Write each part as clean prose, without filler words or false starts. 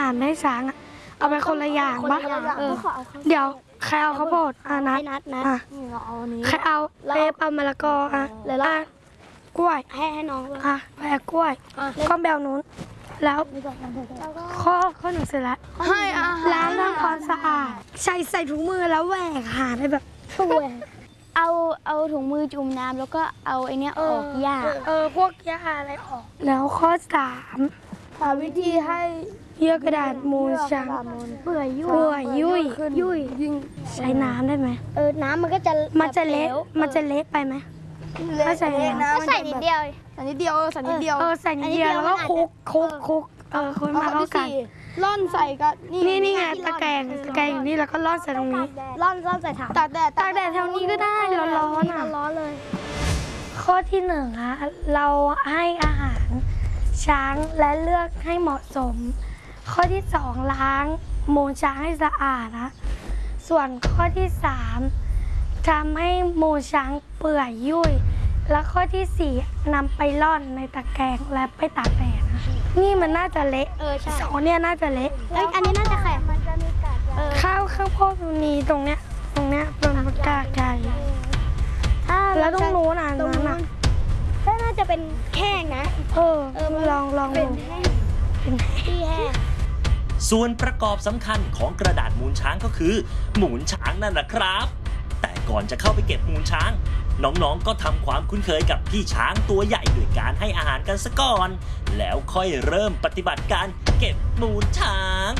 ารให้ช้างเอาไปคนละอย่างปะเดี๋ยวใครเอาข้าวโพดนัดใครเอาเป๊ปเอามะละกอแล้วกล้วยให้น้องแบกกล้วยก็แบวนู้นแล้วข้อหนึ่งเสร็จแล้วให้ล้างทำความสะอาดใส่ถุงมือแล้วแหวกหาไปแบบเอาถุงมือจุ่มน้ำแล้วก็เอาไอเนี้ยออกหญ้าพวกหญ้าอะไรออกแล้วข้อ3หาวิธีให้เยื่อกระดาษมูลช้างเปื่อยยุ่ยใช้น้ำได้ไหมน้ำมันก็จะเละไปไหมก็ใส่นิดเดียวใส่นิดเดียวแล้วก็คุกคนมาเข้ากันร่อนใส่ก็นี่ไงตะแกรงอยู่นี่แล้วก็ร่อนใส่ตรงนี้ร่อนใส่ถังตากแดดแถวนี้ก็ได้ร้อนเลยข้อที่1เราให้อาหารช้างและเลือกให้เหมาะสมข้อที่2ล้างมูลช้างให้สะอาดนะส่วนข้อที่3ทำให้มูลช้างเปื่อยยุ่ยและข้อที่4นำไปร่อนในตะแกรงและไปตากแดดนะนี่มันน่าจะเละ2เนี่ยน่าจะเละอันนี้น่าจะแข็งมันจะมีกากใยข้าวโพดตรงเนี้ยเป็นกากใยแล้วต้องรู้นะนั้นน่าจะเป็นแห้งนะลองเป็นที่แห้งส่วนประกอบสำคัญของกระดาษมูลช้างก็คือมูลช้างนั่นแหละครับแต่ก่อนจะเข้าไปเก็บมูลช้างน้องๆก็ทำความคุ้นเคยกับพี่ช้างตัวใหญ่ด้วยการให้อาหารกันซะก่อนแล้วค่อยเริ่มปฏิบัติการเก็บมูลช้าง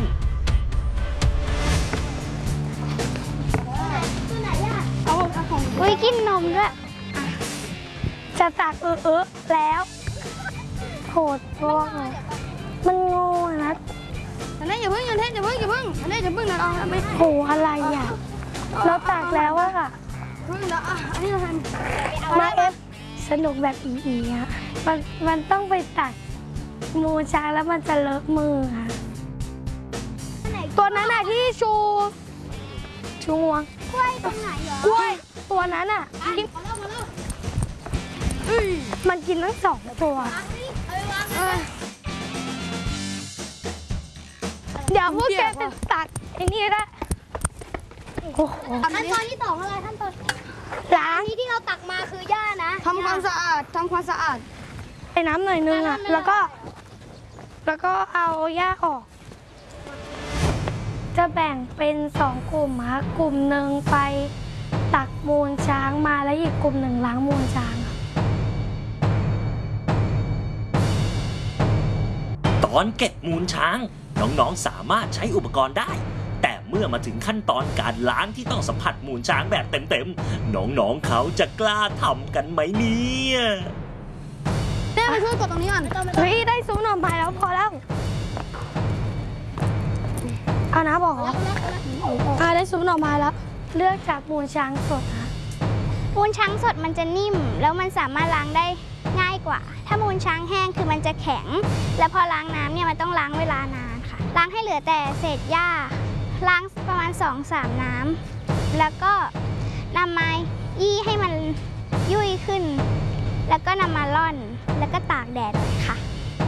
กินนมด้วยจะตักแล้วโหดพวกมันโง่นะอันนี้อย่าเพิ่งอันนี้อย่าเพิ่งนะเอาไม่โหอะไรเราตักแล้วพึ่งแล้วอันนี้เราทำมาสนุกแบบอีมันต้องไปตักมูลช้างแล้วมันจะเลอะมือตัวนั้นที่ชูงวงกล้วยตรงไหนเหรอกล้วยตัวนั้นมันกินทั้ง2ตัวเดี๋ยวพวกแกไปตักไอ้นี่ได้ขั้นตอนที่2อะไรขั้นตอนล้างที่เราตักมาคือหญ้านะทำความสะอาดไอ้น้ำหน่อยนึงแล้วก็เอาหญ้าออกจะแบ่งเป็น2กลุ่มกลุ่มหนึ่งไปตักมูลช้างมาแล้วอีกกลุ่มหนึ่งล้างมูลช้างตอนเก็บมูลช้างน้องๆสามารถใช้อุปกรณ์ได้แต่เมื่อมาถึงขั้นตอนการล้างที่ต้องสัมผัสมูลช้างแบบเต็มๆน้องๆเขาจะกล้าทำกันไหมเนี่ยไปช่วยกดตรงนี้ก่อนได้ซุปหน่อไม้แล้วพอแล้วเอานะบอกได้ซุปหน่อไม้แล้วเลือกจากมูลช้างสดมูลช้างสดมันจะนิ่มแล้วมันสามารถล้างได้ง่ายกว่าถ้ามูลช้างแห้งคือมันจะแข็งแล้วพอล้างน้ำเนี่ยมันต้องล้างเวลานานค่ะล้างให้เหลือแต่เศษหญ้าล้างประมาณ 2-3 น้ำแล้วก็นำมายี่ให้มันยุ่ยขึ้นแล้วก็นำมาร่อนแล้วก็ตากแดดเลยค่ะ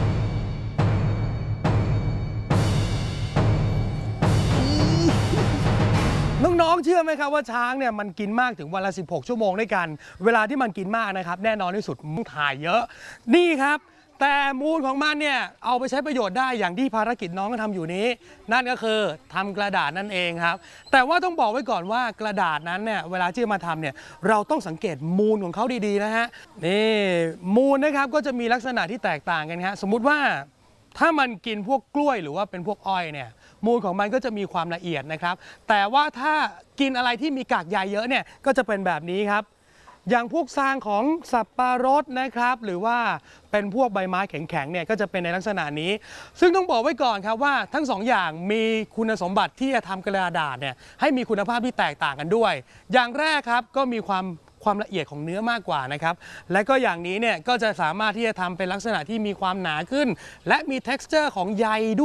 น้องๆเชื่อไหมครับว่าช้างเนี่ยมันกินมากถึงวันละ16 ชั่วโมงด้วยกันเวลาที่มันกินมากนะครับแน่นอนที่สุดมันถ่ายเยอะนี่ครับแต่มูลของมันเนี่ยเอาไปใช้ประโยชน์ได้อย่างที่ภารกิจน้องก็ทำอยู่นี้นั่นก็คือทำกระดาษนั่นเองครับแต่ว่าต้องบอกไว้ก่อนว่ากระดาษนั้นเนี่ยเวลาที่มาทำเนี่ยเราต้องสังเกตมูลของเขาดีๆนะฮะนี่มูลนะครับก็จะมีลักษณะที่แตกต่างกันครับสมมุติว่าถ้ามันกินพวกกล้วยหรือว่าเป็นพวกอ้อยเนี่ยมูลของมันก็จะมีความละเอียดนะครับแต่ว่าถ้ากินอะไรที่มีกากใยเยอะเนี่ยก็จะเป็นแบบนี้ครับอย่างพวกซางของสับปะรดนะครับหรือว่าเป็นพวกใบไม้แข็งๆเนี่ยก็จะเป็นในลักษณะนี้ซึ่งต้องบอกไว้ก่อนครับว่าทั้ง2 อย่างมีคุณสมบัติที่จะทำกระดาษเนี่ยให้มีคุณภาพที่แตกต่างกันด้วยอย่างแรกครับก็มีความละเอียดของเนื้อมากกว่านะครับและก็อย่างนี้เนี่ยก็จะสามารถที่จะทำเป็นลักษณะที่มีความหนาขึ้นและมี texture ของใยด้วย